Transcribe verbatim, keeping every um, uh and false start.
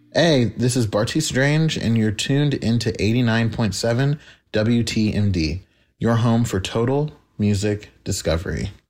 Hey, this is Barty Strange, and you're tuned into eighty-nine point seven W T M D, your home for total music discovery.